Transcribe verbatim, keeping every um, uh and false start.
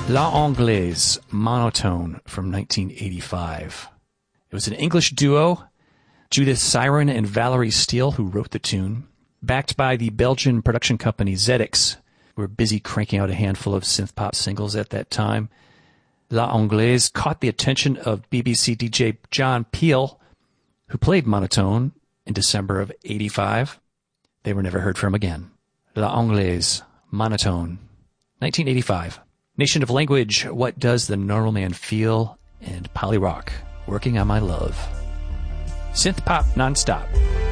La Anglaise, Monotone from nineteen eighty-five. It was an English duo, Judith Siren and Valerie Steele, who wrote the tune, backed by the Belgian production company Z X, who were busy cranking out a handful of synth-pop singles at that time. La Anglaise caught the attention of B B C D J John Peel, who played Monotone in December of eighty-five. They were never heard from again. La Anglaise, Monotone, nineteen eighty-five. Nation of Language, What Does the Normal Man Feel? And Poly Rock, Working on My Love. Synth pop nonstop.